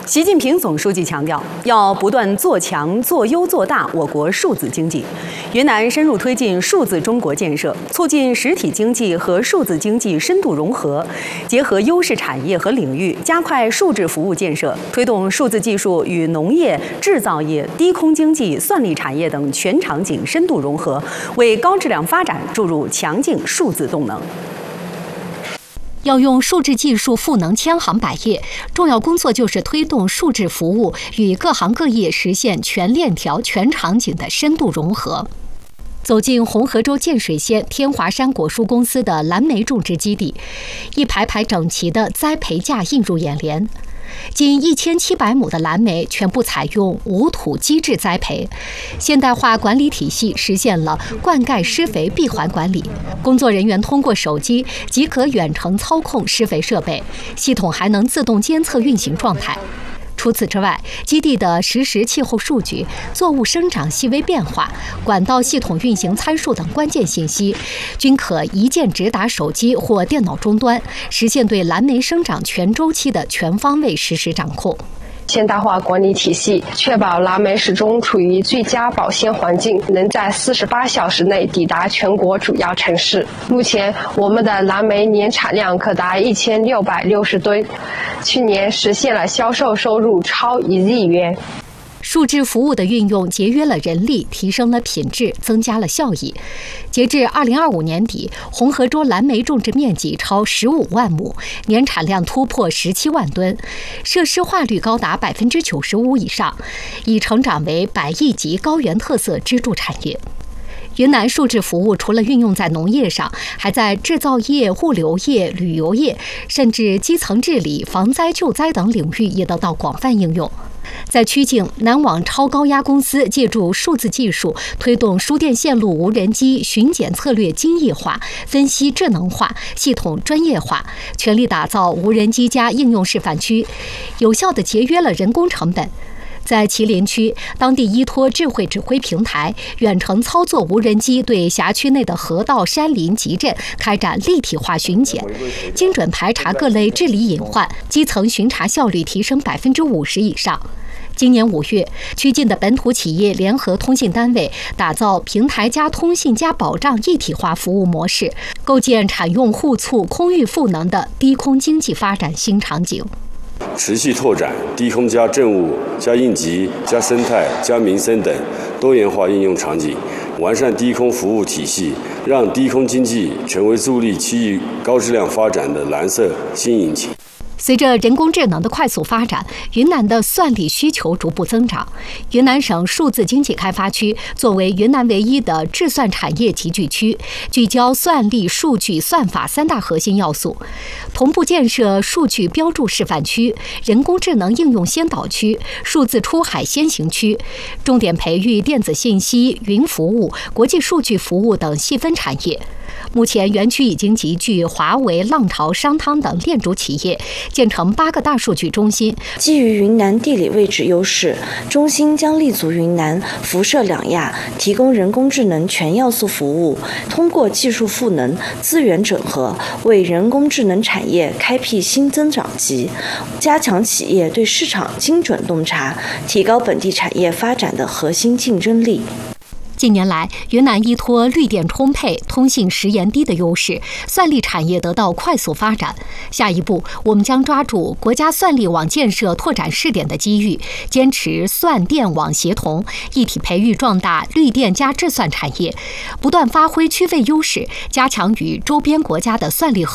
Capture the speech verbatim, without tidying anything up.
习近平总书记强调，要不断做强、做优、做大我国数字经济。云南深入推进数字中国建设，促进实体经济和数字经济深度融合，结合优势产业和领域，加快数字服务建设，推动数字技术与农业、制造业、低空经济、算力产业等全场景深度融合，为高质量发展注入强劲数字动能。 要用数字技术赋能千行百业，重要工作就是推动数字服务与各行各业实现全链条、全场景的深度融合。走进红河州建水县天华山果树公司的蓝莓种植基地，一排排整齐的栽培架映入眼帘。 近一千七百亩的蓝莓全部采用无土机制栽培，现代化管理体系实现了灌溉施肥闭环管理。工作人员通过手机即可远程操控施肥设备，系统还能自动监测运行状态。 除此之外，基地的实时气候数据、作物生长细微变化、管道系统运行参数等关键信息，均可一键直达手机或电脑终端，实现对蓝莓生长全周期的全方位实时掌控。 现代化管理体系确保蓝莓始终处于最佳保鲜环境，能在四十八小时内抵达全国主要城市。目前，我们的蓝莓年产量可达一千六百六十吨，去年实现了销售收入超一亿元。 数字服务的运用节约了人力，提升了品质，增加了效益。截至二零二五年底，红河州蓝莓种植面积超十五万亩，年产量突破十七万吨，设施化率高达百分之九十五以上，已成长为百亿级高原特色支柱产业。 云南数字服务除了运用在农业上，还在制造业、物流业、旅游业，甚至基层治理、防灾救灾等领域也得到广泛应用。 在曲靖，南网超高压公司借助数字技术，推动输电线路无人机巡检策略精益化、分析智能化、系统专业化，全力打造无人机加应用示范区，有效地节约了人工成本。 在麒麟区，当地依托智慧指挥平台，远程操作无人机对辖区内的河道、山林、集镇开展立体化巡检，精准排查各类治理隐患，基层巡查效率提升百分之五十以上。 今年五月，曲靖的本土企业联合通信单位打造平台加通信加保障一体化服务模式，构建产用互促、空域赋能的低空经济发展新场景。 持续拓展低空加政务、加应急、加生态、加民生等多元化应用场景，完善低空服务体系，让低空经济成为助力区域高质量发展的蓝色新引擎。 随着人工智能的快速发展，云南的算力需求逐步增长。云南省数字经济开发区作为云南唯一的智算产业集聚区，聚焦算力、数据、算法三大核心要素，同步建设数据标注示范区、人工智能应用先导区、数字出海先行区，重点培育电子信息、云服务、国际数据服务等细分产业。 目前，园区已经集聚华为、浪潮、商汤等链主企业，建成八个大数据中心。 基于云南地理位置优势，中心将立足云南，辐射两亚，提供人工智能全要素服务。通过技术赋能、资源整合，为人工智能产业开辟新增长极，加强企业对市场精准洞察，提高本地产业发展的核心竞争力。 近年来，云南依托绿电充沛、通信时延低的优势，算力产业得到快速发展。下一步，我们将抓住国家算力网建设拓展试点的机遇，坚持算电网协同，一体培育壮大绿电加智算产业，不断发挥区位优势，加强与周边国家的算力合